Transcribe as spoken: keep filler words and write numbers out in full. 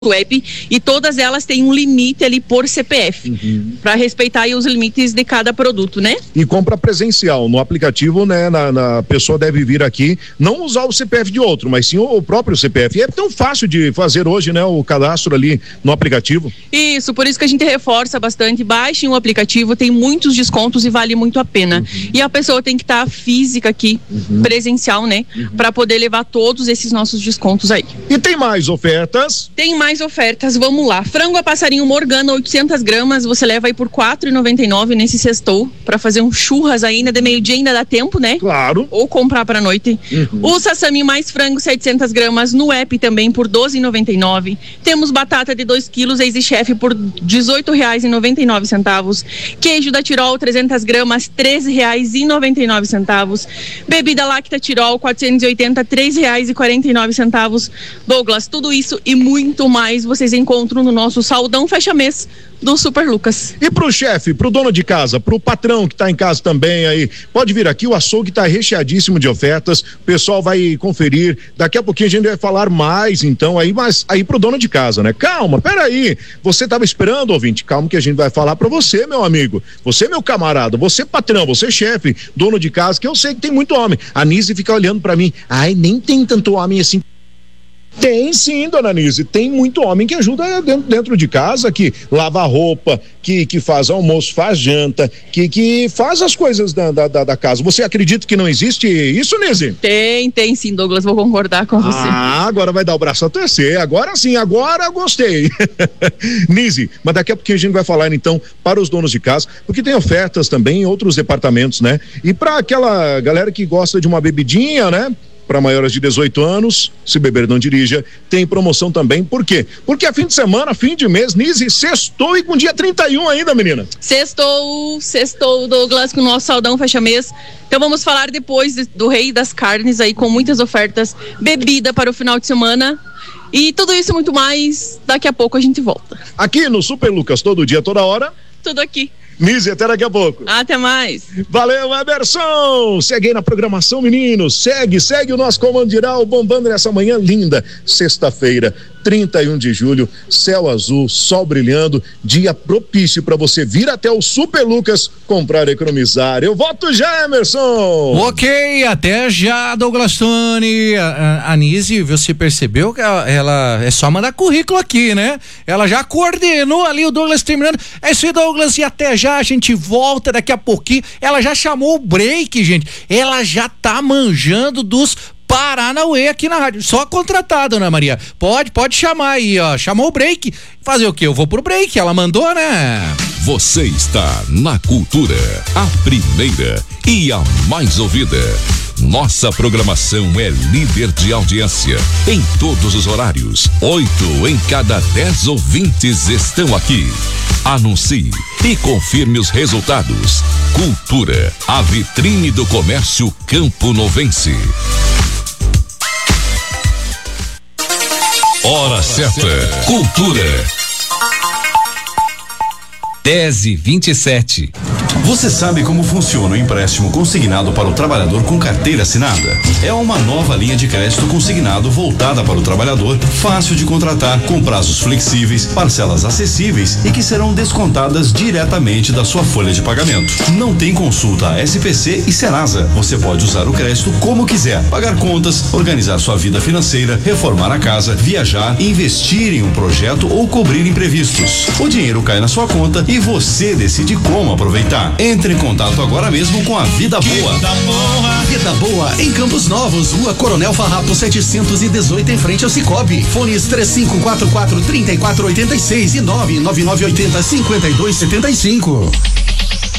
app e todas elas têm um limite ali por C P F, uhum. para respeitar aí os limites de cada produto, né? E compra presencial no aplicativo, né? Na, na pessoa deve vir aqui, não usar o C P F de outro, mas sim o, o próprio C P F. E é tão fácil de fazer hoje, né? O cadastro ali no aplicativo. Isso, por isso que a gente reforça bastante. Baixem o aplicativo, tem muitos descontos e vale muito a pena. Uhum. E a pessoa tem que estar física aqui, uhum. presencial, né? Uhum. Para poder levar todos esses nossos descontos aí. E tem mais ofertas? Tem mais ofertas, vamos lá. Frango a passarinho Morgana, oitocentas gramas, você leva aí por quatro reais e noventa e nove centavos nesse sextou, para fazer um churras ainda de meio-dia, ainda dá tempo, né? Claro. Ou comprar pra noite. Uhum. O sassami mais frango, setecentas gramas, no app também por doze reais e noventa e nove centavos. Temos batata de dois quilos, Easy Chef por dezoito reais e noventa e nove centavos. Queijo da Tirol, trezentas gramas, treze reais e noventa e nove centavos. Bebida Lacta Tirol, quatrocentos e oitenta, três reais e quarenta e nove centavos. Douglas, tudo isso e muito mais mais vocês encontram no nosso Saldão Fecha Mês do Super Lucas. E pro chefe, pro dono de casa, pro patrão que tá em casa também aí, pode vir aqui, o açougue tá recheadíssimo de ofertas, o pessoal vai conferir, daqui a pouquinho a gente vai falar mais, então, aí, mas aí pro dono de casa, né? Calma, peraí, você tava esperando, ouvinte, calma que a gente vai falar pra você, meu amigo, você, meu camarada, você patrão, você chefe, dono de casa, que eu sei que tem muito homem. A Nise fica olhando pra mim, ai, nem tem tanto homem assim. Tem sim, dona Nise, tem muito homem que ajuda dentro, dentro de casa, que lava roupa, que, que faz almoço, faz janta, que, que faz as coisas da, da, da casa. Você acredita que não existe isso, Nise? Tem, tem sim, Douglas, vou concordar com você. Ah, agora vai dar o braço a torcer, agora sim, agora gostei. Nise, mas daqui a pouquinho a gente vai falar então para os donos de casa, porque tem ofertas também em outros departamentos, né? E para aquela galera que gosta de uma bebidinha, né? Para maiores de dezoito anos, se beber não dirija, tem promoção também. Por quê? Porque é fim de semana, fim de mês, Nise, sextou e com dia trinta e um ainda, menina. Sextou, sextou, Douglas, com o nosso Saldão Fecha Mês. Então vamos falar depois do Rei das Carnes aí, com muitas ofertas, bebida para o final de semana. E tudo isso e muito mais, daqui a pouco a gente volta. Aqui no Super Lucas, todo dia, toda hora. Tudo aqui. Nise, até daqui a pouco. Até mais. Valeu, Emerson. Segue aí na programação, meninos. Segue, segue o nosso comando geral bombando nessa manhã linda. Sexta-feira, trinta e um de julho, céu azul, sol brilhando, dia propício para você vir até o Super Lucas comprar e economizar. Eu voto já, Emerson. Ok, até já, Douglas Tony. A, a, a Nise, você percebeu que ela, ela é só mandar currículo aqui, né? Ela já coordenou ali o Douglas terminando. É isso aí, Douglas, e até já a gente volta daqui a pouquinho. Ela já chamou o break, gente. Ela já tá manjando dos Paranauê aqui na rádio, só contratado, Ana Maria, pode, pode chamar aí, ó, chamou o break, fazer o quê? Eu vou pro break, ela mandou, né? Você está na Cultura, a primeira e a mais ouvida. Nossa programação é líder de audiência em todos os horários. Oito em cada dez ouvintes estão aqui. Anuncie e confirme os resultados. Cultura, a vitrine do comércio camponovense. Hora certa. Cultura. dez e vinte e sete. Você sabe como funciona o empréstimo consignado para o trabalhador com carteira assinada? É uma nova linha de crédito consignado voltada para o trabalhador, fácil de contratar, com prazos flexíveis, parcelas acessíveis e que serão descontadas diretamente da sua folha de pagamento. Não tem consulta a S P C e Serasa. Você pode usar o crédito como quiser, pagar contas, organizar sua vida financeira, reformar a casa, viajar, investir em um projeto ou cobrir imprevistos. O dinheiro cai na sua conta e você decide como aproveitar. Entre em contato agora mesmo com a Vida Boa. Vida Boa, Vida Boa em Campos Novos, Rua Coronel Farrapo setecentos e dezoito, em frente ao Cicobi. Fones três cinco quatro quatro, três quatro oito seis e nove nove nove oito zero, cinco dois sete cinco.